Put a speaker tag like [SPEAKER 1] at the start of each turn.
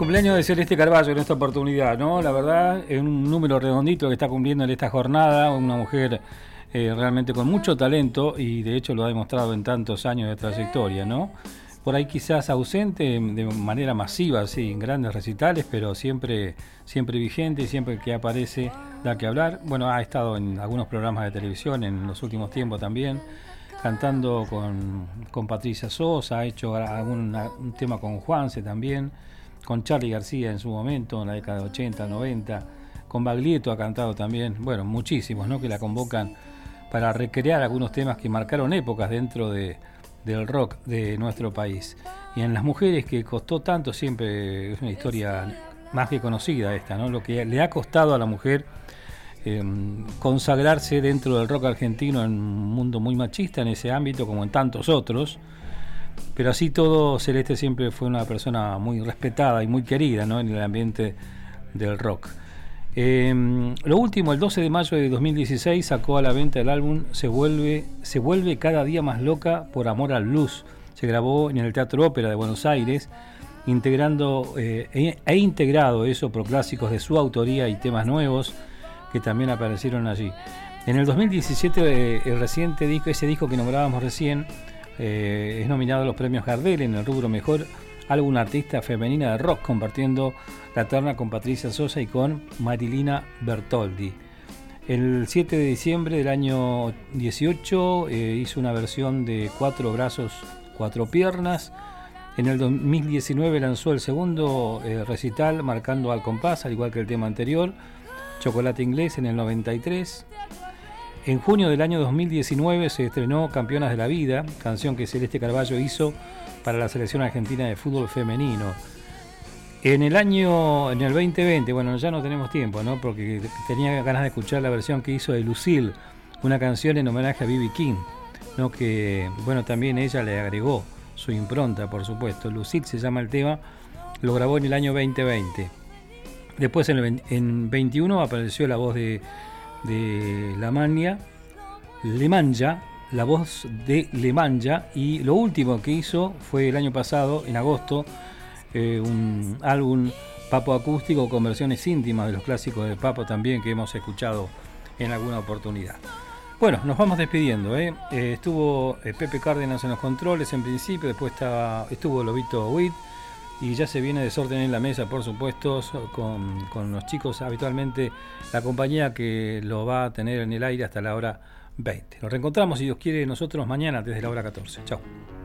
[SPEAKER 1] cumpleaños de Celeste Carballo en esta oportunidad, ¿no? La verdad, es un número redondito que está cumpliendo en esta jornada, una mujer realmente con mucho talento y de hecho lo ha demostrado en tantos años de trayectoria, ¿no? Por ahí quizás ausente de manera masiva, sí, en grandes recitales, pero siempre vigente y siempre que aparece da que hablar. Bueno, ha estado en algunos programas de televisión en los últimos tiempos también, cantando con Patricia Sosa, ha hecho un tema con Juanse también, con Charly García en su momento, en la década de 80, 90, con Baglietto ha cantado también, bueno, muchísimos, ¿no? Que la convocan para recrear algunos temas que marcaron épocas dentro del rock de nuestro país. Y en las mujeres, que costó tanto, siempre es una historia más que conocida esta, ¿no? Lo que le ha costado a la mujer consagrarse dentro del rock argentino en un mundo muy machista en ese ámbito, como en tantos otros, pero así todo, Celeste siempre fue una persona muy respetada y muy querida, ¿no? En el ambiente del rock. Lo último, el 12 de mayo de 2016 sacó a la venta el álbum Se vuelve cada día más loca por amor al blues. Se grabó en el Teatro Ópera de Buenos Aires, integrado eso por clásicos de su autoría y temas nuevos que también aparecieron allí. En el 2017 el reciente disco, ese disco que nombrábamos recién, es nominado a los premios Gardel en el rubro Mejor Álbum Artista Femenina de Rock, compartiendo la terna con Patricia Sosa y con Marilina Bertoldi. El 7 de diciembre del año 18 hizo una versión de Cuatro Brazos, Cuatro Piernas. En el 2019 lanzó el segundo recital, Marcando al Compás, al igual que el tema anterior, Chocolate Inglés, en el 93. En junio del año 2019 se estrenó Campeonas de la Vida, canción que Celeste Carballo hizo para la selección argentina de fútbol femenino. En el 2020, bueno, ya no tenemos tiempo, ¿no? Porque tenía ganas de escuchar la versión que hizo de Lucille, una canción en homenaje a B.B. King, ¿no? Que, bueno, también ella le agregó su impronta, por supuesto. Lucille se llama el tema, lo grabó en el año 2020. Después en 21 apareció la voz de Lemanya, la voz de Lemanya, y lo último que hizo fue el año pasado, en agosto, un álbum Papo acústico con versiones íntimas de los clásicos de Papo también, que hemos escuchado en alguna oportunidad. Bueno, nos vamos despidiendo, estuvo Pepe Cárdenas en los controles en principio, después estuvo Lobito Witt, y ya se viene Desorden en la Mesa, por supuesto, con los chicos, habitualmente la compañía que lo va a tener en el aire hasta la hora 20. Nos reencontramos, si Dios quiere, nosotros mañana desde la hora 14. Chao.